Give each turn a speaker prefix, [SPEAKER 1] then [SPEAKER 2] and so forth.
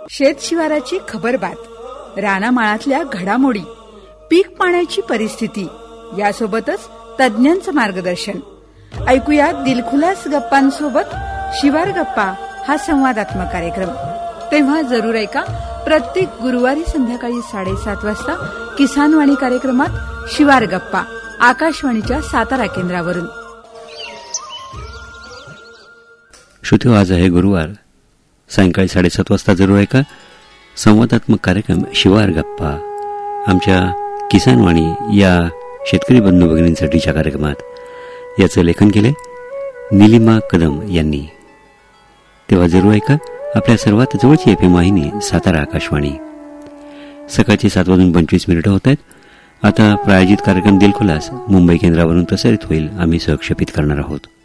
[SPEAKER 1] शेतशिवाराची खबरबात, रानामाळातल्या घडामोडी, पीक पाण्याची परिस्थिती यासोबतच तज्ज्ञांचं मार्गदर्शन. ऐकूया दिलखुलास गप्पांसोबत शिवार गप्पा हा संवादात्मक कार्यक्रम. तेव्हा जरूर ऐका प्रत्येक गुरुवारी संध्याकाळी 7:30 वाजता किसानवाणी कार्यक्रमात शिवार गप्पा, आकाशवाणीच्या सातारा केंद्रावरून.
[SPEAKER 2] श्रोते, आज आहे गुरुवार. सायंकाळी 7:30 वाजता जरूर ऐका संवादात्मक कार्यक्रम शिवार गप्पा, आमच्या किसानवाणी या शेतकरी बंधू भगिनींसाठीच्या कार्यक्रमात. याचं लेखन केले निलिमा कदम यांनी. तेव्हा जरूर ऐका आपल्या सर्वात जवळची FM वाहिनी सातारा आकाशवाणी. सकाळची 7:25 होत आहेत. आता प्रायोजित कार्यक्रम दिलखुलास मुंबई केंद्रावरून प्रसारित होईल. आम्ही सहक्षेपित करणार आहोत.